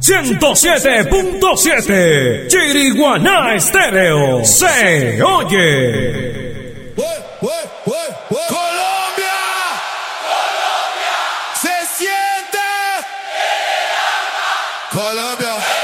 107.7 Chiriguaná Estéreo se oye. Colombia, Colombia, se siente en el alma. Colombia.